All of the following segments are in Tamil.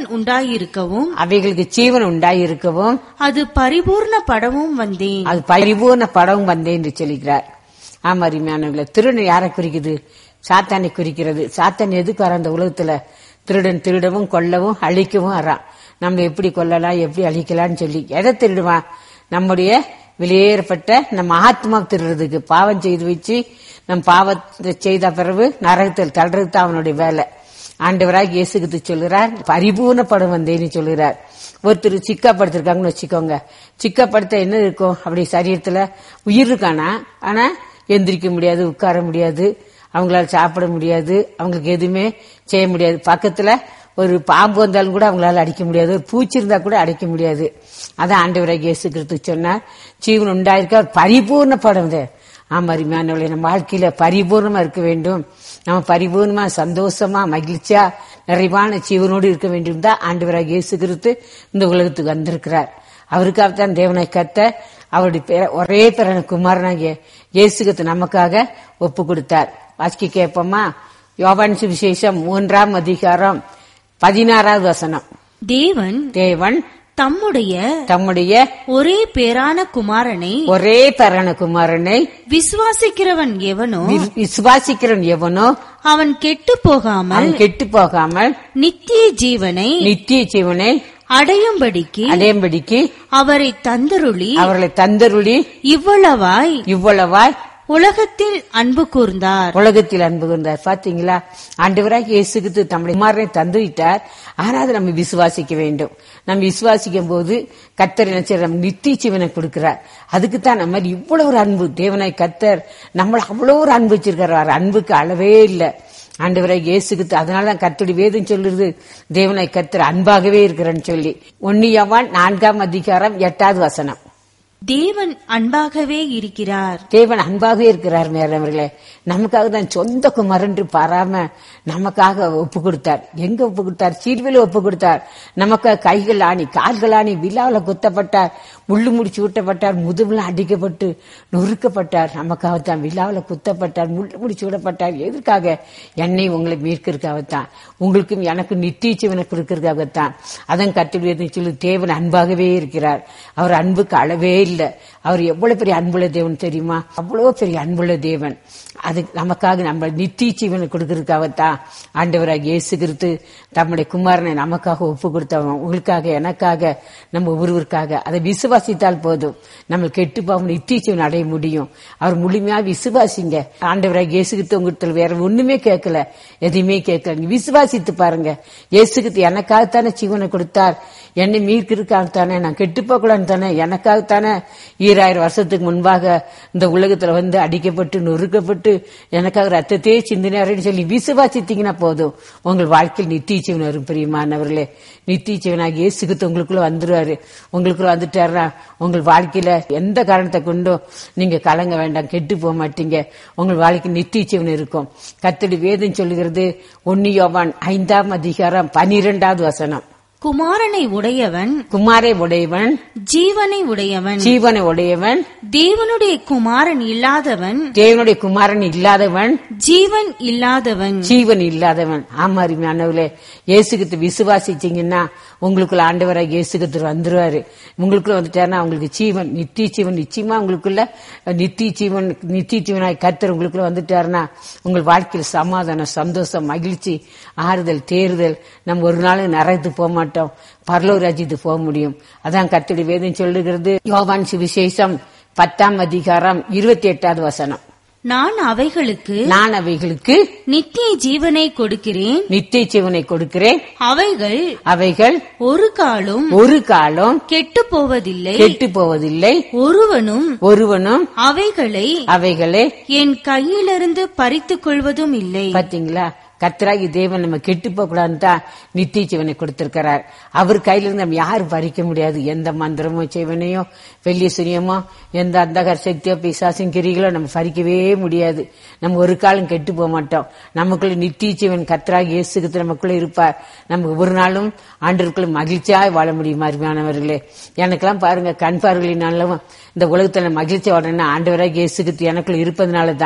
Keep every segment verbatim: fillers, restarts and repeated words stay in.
உண்டாயிருக்கவும் அவைகளுக்கு ஜீவன் உண்டாயிருக்கவும் அது பரிபூர்ணப்படவும் வந்தேன். அது பரிபூர்ணப்படவும் வந்தேன் என்று சொல்கிறார். ஆமா அருமையானவர்களே, திருடன் யாரை குறிக்குது? சாத்தானை குறிக்கிறது. சாத்தான் எதுக்கு வர அந்த உலகத்துல? திருடன் திருடவும் கொல்லவும் அழிக்கவும் வரான். நம்ம எப்படி கொல்லலாம், எப்படி அழிக்கலாம்னு சொல்லி எதை திருடுவான்? நம்முடைய வெளியேறப்பட்ட நம்ம ஆத்மா திருடுறதுக்கு. பாவம் செய்து வச்சு நம் பாவத்தை செய்த பிறகு நரகத்தில் தள்ளுறது தான் அவனுடைய வேலை. ஆண்டவராக இயேசுகிட்டு சொல்கிறார், பரிபூர்ணப்படும் வந்தேன்னு சொல்கிறார். ஒருத்தர் சிக்கப்படுத்திருக்காங்கன்னு வச்சுக்கோங்க. சிக்கப்படுத்த என்ன இருக்கும்? அப்படி சரீரத்துல உயிர் இருக்கானா, ஆனா எந்திரிக்க முடியாது, உட்கார முடியாது, அவங்களால சாப்பிட முடியாது, அவங்களுக்கு எதுவுமே செய்ய முடியாது. பக்கத்துல ஒரு பாம்பு வந்தாலும் கூட அவங்களால அடிக்க முடியாது, ஒரு பூச்சி இருந்தா கூட அடிக்க முடியாது. அதான் ஆண்டவராக இயேசு கிறிஸ்து சொன்னார், ஜீவன் உண்டாயிருக்க பரிபூர்ணப்படும். ஆமா அருமையானவர்களே, நம்ம வாழ்க்கையில பரிபூர்ணமா இருக்க வேண்டும். நம்ம பரிபூர்ணமா சந்தோஷமா மகிழ்ச்சியா நிறைவான ஜீவனோடு இருக்க வேண்டும் தான் ஆண்டவராக இயேசு கிறிஸ்து இந்த உலகத்துக்கு வந்திருக்கிறார். அவருக்காகத்தான் தேவனை கத்த அவருடைய பேர ஒரே பேரான குமாரனாகிய இயேசு கிறிஸ்து நமக்காக ஒப்பு கொடுத்தார். வாசிக்க கேட்போமா? யோவான் சுவிசேஷம் மூன்றாம் அதிகாரம் பதினாறாவது வசனம். தேவன் தேவன் தம்முடைய தம்முடைய ஒரே பேரான குமாரனை ஒரே பேரான குமாரனை விசுவாசிக்கிறவன் எவனோ விசுவாசிக்கிறவன் எவனோ அவன் கெட்டு போகாமல் கெட்டு போகாமல் நித்திய ஜீவனை நித்திய ஜீவனை அடையும்படிக்கு அடையும்படிக்கு அவரை தந்தருளி அவர்களை தந்தருளி இவ்வளவாய் இவ்வளவாய் உலகத்தில் அன்பு கூர்ந்தார். உலகத்தில் அன்பு கூர்ந்தார். பாத்தீங்களா? ஆண்டவராக இயேசுக்கு தம்முடைய குமாரனை தந்துவிட்டார். ஆனா அதை நம்ம விசுவாசிக்க வேண்டும். நம்ம விசுவாசிக்கும் போது கர்த்தர் நினைச்ச நம்ம நித்திய ஜீவனை கொடுக்கிறார். அதுக்குத்தான் நம்ம இவ்வளவு ஒரு அன்பு தேவனாய் கர்த்தர் நம்மள அவ்வளவு ஒரு அன்பு வச்சிருக்கிறார். அன்புக்கு அளவே இல்லை ஆண்டவராக இயேசுக்கு. அதனாலதான் கர்த்தருடைய வேதம் சொல்லுறது தேவனாய் கர்த்தர் அன்பாகவே இருக்கிறன்னு சொல்லி. ஒன்னு யோவான் நான்காம் அதிகாரம் எட்டாவது வசனம். தேவன் அன்பாகவே இருக்கிறார். தேவன் அன்பாகவே இருக்கிறார். மேலவர்களே, நமக்காக தான் சொந்த குமாரன் பாராம நமக்காக ஒப்பு கொடுத்தார். எங்க ஒப்பு கொடுத்தார்? சீர்வில ஒப்பு கொடுத்தார். நமக்காக கைகள் ஆணி கால்கள் ஆணி விழாவில் குத்தப்பட்டார், முள்ளு முடிச்சு ஊட்டப்பட்டார், முதுகுல அடிக்கப்பட்டு நொறுக்கப்பட்டார். நமக்காகத்தான் விழாவில் குத்தப்பட்டார், முள்ளு முடிச்சு விடப்பட்டார். எதற்காக? என்னை உங்களை மீட்கிறதுக்காகத்தான், உங்களுக்கும் எனக்கும் நித்திய ஜீவனை கொடுக்கறதுக்காகத்தான். அதன் கர்த்தருடைய சொல்லி தேவன் அன்பாகவே இருக்கிறார். அவர் அன்புக்கு அளவே இல்ல. அவர் எவ்வளவு பெரிய அன்புள்ள தேவன் தெரியுமா? அவ்வளவு பெரிய அன்புள்ள தேவன். அது நமக்காக நம்ம நித்திய ஜீவனை கொடுக்கறதுக்காகத்தான் ஆண்டவராக இயேசு கிறிஸ்து தம்முடைய குமாரனை நமக்காக ஒப்பு கொடுத்தவன். உங்களுக்காக, எனக்காக, நம்ம ஒருவருக்காக. அதை விசுவாசித்தால் போதும், நம்ம கெட்டு போகாம நித்திய ஜீவன் அடைய முடியும். அவர் முழுமையா விசுவாசிங்க. ஆண்டவராக இயேசு கிறிஸ்து உங்களுக்கு வேற ஒண்ணுமே கேட்கல, எதையுமே கேட்கல. நீங்க விசுவாசித்து பாருங்க. இயேசு கிறிஸ்து எனக்காகத்தானே ஜீவனை கொடுத்தார், என்னை மீட்கிறதுக்காகத்தானே, நான் கெட்டு போகலான்னு தானே, எனக்காகத்தானே ஈராயிரம் வருஷத்துக்கு முன்பாக இந்த உலகத்துல வந்து அடிக்கப்பட்டு நொறுக்கப்பட்டு எனக்காக ரத்தத்தையே சிந்தினாருன்னு சொல்லி விசுவாசித்தீங்கன்னா போதும், உங்கள் வாழ்க்கையில் நித்திய ஜீவன் வரும். பிரியமானவர்களே, நித்திய ஜீவனாக இயேசு கிறிஸ்து உங்களுக்குள்ள வந்துருவாரு. உங்களுக்குள்ள வந்துட்டாருன்னா உங்கள் வாழ்க்கையில எந்த காரணத்தை கொண்டும் நீங்க கலங்க வேண்டாம், கெட்டு போக மாட்டீங்க. உங்கள் வாழ்க்கை நித்திய ஜீவன் இருக்கும். கர்த்தருடைய வேதம் சொல்லுகிறது ஒன்னு யோவான் ஐந்தாம் அதிகாரம் பனிரெண்டாவது வசனம். குமாரனை உடையவன் குமாரை உடையவன் ஜீவனை உடையவன் ஜீவனை உடையவன் தேவனுடைய குமாரன் இல்லாதவன் தேவனுடைய குமாரன் இல்லாதவன் ஜீவன் இல்லாதவன் ஜீவன் இல்லாதவன். ஆமா அருமையானவர்களே, இயேசுகிட்ட விசுவாசிச்சீங்கன்னா உங்களுக்குள்ள ஆண்டவராக இயேசுகிட்ட வந்துருவாரு. உங்களுக்குள்ள வந்துட்டாருன்னா உங்களுக்கு ஜீவன், நித்திய ஜீவன் நிச்சயமா உங்களுக்குள்ள நித்திய ஜீவன் நித்திய ஜீவனாய் கர்த்தர் உங்களுக்குள்ள வந்துட்டாருன்னா உங்கள் வாழ்க்கையில் சமாதானம், சந்தோஷம், மகிழ்ச்சி, ஆறுதல், தேறுதல். நம்ம ஒரு நாள் நரகத்துக்கு போக மாட்டோம், பரலோக ராஜ்யத்துக்கு போக முடியும். அதான் கர்த்தருடைய வேதம் சொல்லுகிறது. யோவான் சுவிசேஷம் பத்தாம் அதிகாரம் இருபத்தி எட்டாவது வசனம். நான் அவைகளுக்கு நான் அவைகளுக்கு நித்திய ஜீவனை கொடுக்கிறேன் நித்திய ஜீவனை கொடுக்கிறேன் அவைகள் அவைகள் ஒரு காலம் ஒரு காலம் கெட்டு போவதில்லை கெட்டு போவதில்லை ஒருவனும் ஒருவனும் அவைகளை அவைகளை என் கையிலிருந்து பறித்துக் கொள்வதும் இல்லை. பாத்தீங்களா? கர்த்தராகி தேவன் நம்ம கெட்டு போக கூடாதுன்னு தான் நித்திய ஜீவனை கொடுத்திருக்கிறார். அவர் கையில இருந்து நம்ம யாரும் பறிக்க முடியாது. எந்த மந்திரமோ செய்வனையோ வெள்ளிய சுனியமோ எந்த அந்தகர சக்தியோ பிசாசின் கிரிகளோ நம்ம பறிக்கவே முடியாது. நம்ம ஒரு காலம் கெட்டு போக மாட்டோம். நமக்குள்ள நித்திய ஜீவன் கர்த்தராகி இயேசுக்கு நமக்குள்ள இருப்பார். நம்ம ஒரு நாளும் ஆண்டவருக்குள்ள மகிழ்ச்சியா வாழ முடியும். அருமையானவர்களே, எனக்கெல்லாம் பாருங்க, கண் பார்வையினாலும் இந்த உலகத்துல மகிழ்ச்சி வாழணும்னா ஆண்டவராக இயேசுக்கு எனக்குள்ள இருப்பதனாலதான்.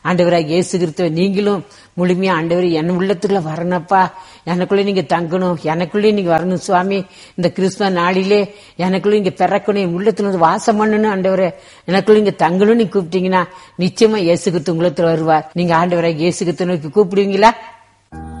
ஆண்டவராக இயேசு கிறிஸ்துவ நீங்களும் முழுமையா ஆண்டவர் என் உள்ளத்துக்குள்ள வரணும்ப்பா, எனக்குள்ளே நீங்க தங்கணும், எனக்குள்ளே நீங்க வரணும் சுவாமி, இந்த கிறிஸ்துவ நாளிலே எனக்குள்ள இங்க பிறக்கணும், என் உள்ளத்துல வந்து வாசம் பண்ணணும் ஆண்டவரே, எனக்குள்ள இங்க தங்கணும்னு நீ கூப்பிட்டீங்கன்னா நிச்சயமா இயேசு கிறிஸ்து உள்ளத்துல வருவார். நீங்க ஆண்டவராக இயேசு கிறிஸ்துவ நோக்கி கூப்பிடுவீங்களா?